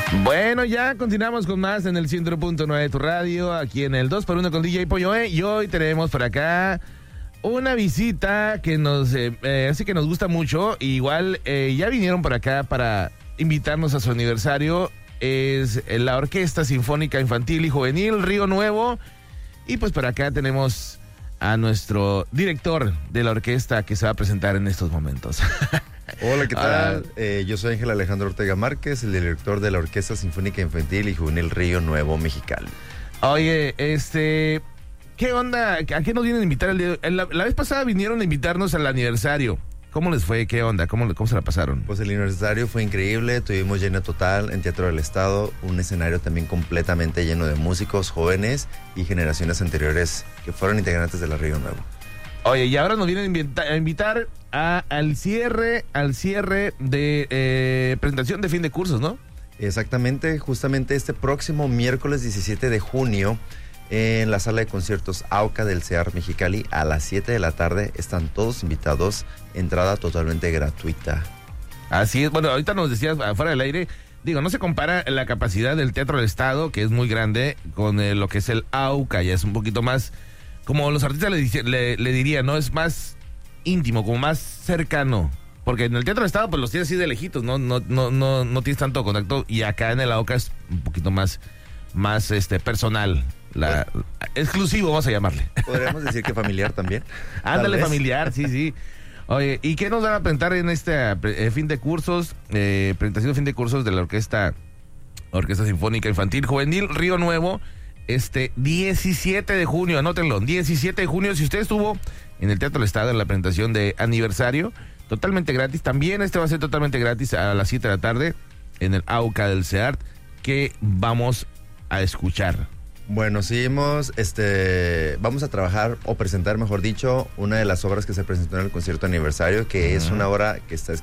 Bueno, ya continuamos con más en el 100.9 de tu radio, aquí en el 2x1 con DJ Pollo, y hoy tenemos por acá una visita que así que nos gusta mucho. Igual ya vinieron por acá para invitarnos a su aniversario. Es la Orquesta Sinfónica Infantil y Juvenil Río Nuevo. Y pues por acá tenemos a nuestro director de la orquesta que se va a presentar en estos momentos. Hola, ¿qué tal? Yo soy Ángel Alejandro Ortega Márquez, el director de la Orquesta Sinfónica Infantil y Juvenil Río Nuevo Mexicali. Oye, ¿qué onda? ¿A qué nos vienen a invitar el día? La vez pasada vinieron a invitarnos al aniversario. ¿Cómo les fue? ¿Qué onda? ¿Cómo se la pasaron? Pues el aniversario fue increíble, tuvimos lleno total en Teatro del Estado, un escenario también completamente lleno de músicos jóvenes y generaciones anteriores que fueron integrantes de la Río Nuevo. Oye, y ahora nos vienen a invitar al cierre de presentación de fin de cursos, ¿no? Exactamente, justamente este próximo miércoles 17 de junio, en la sala de conciertos AUCA del CEAR Mexicali, a las 7 de la tarde, están todos invitados, entrada totalmente gratuita. Así es, bueno, ahorita nos decías afuera del aire, digo, no se compara la capacidad del Teatro del Estado, que es muy grande, con lo que es el AUCA, ya es un poquito más, como los artistas le dirían, ¿no? Es más íntimo, como más cercano. Porque en el Teatro del Estado, pues los tienes así de lejitos, no tienes tanto contacto. Y acá en el AUCA es un poquito más personal. Exclusivo, vamos a llamarle. Podríamos decir que familiar también. Ándale, familiar, sí. Oye, ¿y qué nos van a presentar en este fin de cursos? Presentación de fin de cursos de la Orquesta Sinfónica Infantil Juvenil Río Nuevo. 17 de junio, anótenlo, 17 de junio, si usted estuvo en el Teatro del Estado en la presentación de aniversario, totalmente gratis, también va a ser totalmente gratis a las 7 de la tarde en el AUCA del CEART, que vamos a escuchar. Bueno, vamos a trabajar, o presentar, mejor dicho, una de las obras que se presentó en el concierto de aniversario, que es una obra que está escrita